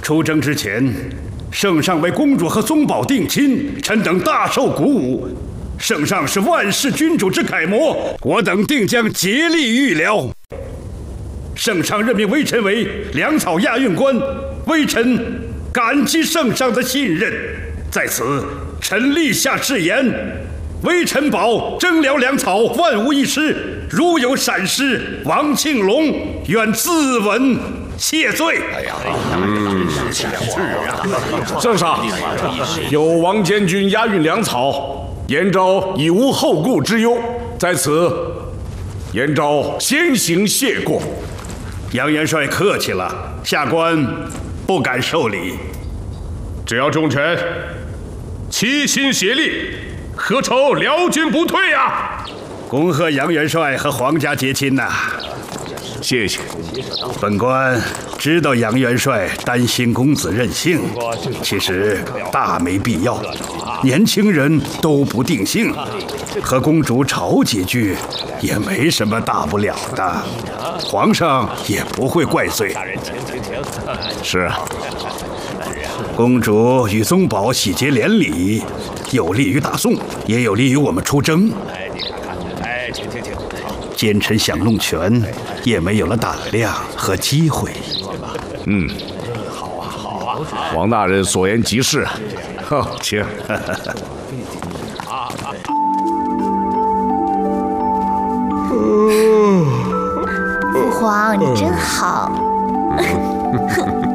出征之前，圣上为公主和宗保定亲，臣等大受鼓舞。圣上是万世君主之楷模，我等定将竭力预疗。圣上任命微臣为粮草押运官，微臣感激圣上的信任。在此，臣立下誓言：微臣保征辽粮草万无一失，如有闪失，王庆龙愿自刎谢罪。 圣上，有王监军押运粮草，延昭已无后顾之忧，在此，延昭先行谢过。 杨元帅客气了，下官不敢受礼。 只要众臣齐心协力，何愁辽军不退啊？ 恭贺杨元帅和皇家结亲呐！ 谢谢。 本官知道杨元帅担心公子任性，其实大没必要。年轻人都不定性，和公主吵几句也没什么大不了的，皇上也不会怪罪。 是啊， 公主与宗保喜结连理，有利于大宋，也有利于我们出征。奸臣想弄权，也没有了胆量和机会。 王大人所言极是。好，请。 父皇，你真好。